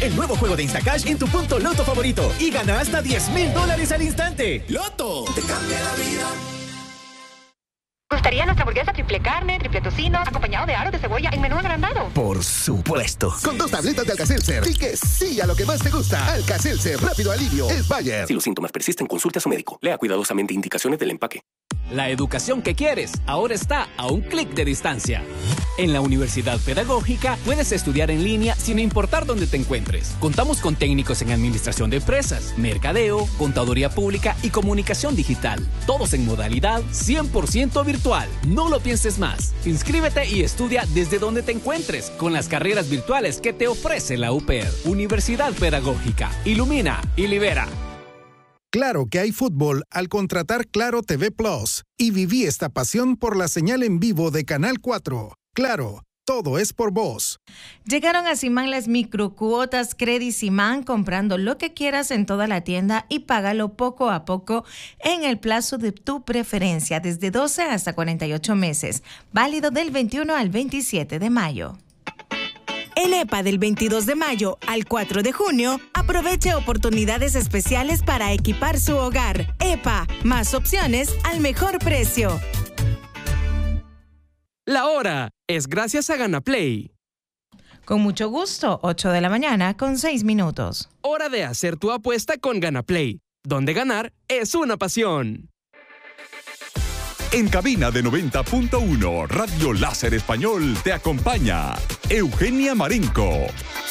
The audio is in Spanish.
el nuevo juego de Instacash en tu punto Loto favorito y gana hasta $10,000 al instante. ¡Loto! ¡Te cambia la vida! ¿Gustaría nuestra hamburguesa triple carne, triple tocino, acompañado de aros de cebolla en menú agrandado? Por supuesto. Con 2 tabletas de Alka-Seltzer, di que sí a lo que más te gusta. Alka-Seltzer, rápido alivio, es Bayer. Si los síntomas persisten, consulte a su médico. Lea cuidadosamente indicaciones del empaque. La educación que quieres ahora está a un clic de distancia. En la Universidad Pedagógica puedes estudiar en línea sin importar dónde te encuentres. Contamos con técnicos en administración de empresas, mercadeo, contaduría pública y comunicación digital. Todos en modalidad 100% virtual. No lo pienses más. Inscríbete y estudia desde donde te encuentres con las carreras virtuales que te ofrece la UPED. Universidad Pedagógica. Ilumina y libera. Claro que hay fútbol al contratar Claro TV Plus y viví esta pasión por la señal en vivo de Canal 4. Claro, todo es por vos. Llegaron a Simán las microcuotas Credit Simán, comprando lo que quieras en toda la tienda y págalo poco a poco en el plazo de tu preferencia, desde 12 hasta 48 meses, válido del 21 al 27 de mayo. En EPA del 22 de mayo al 4 de junio, aproveche oportunidades especiales para equipar su hogar. EPA, más opciones al mejor precio. La hora es gracias a GanaPlay. Con mucho gusto, 8 de la mañana con 6 minutos. Hora de hacer tu apuesta con GanaPlay, donde ganar es una pasión. En cabina de 90.1, Radio Láser Español te acompaña Eugenia Marenco.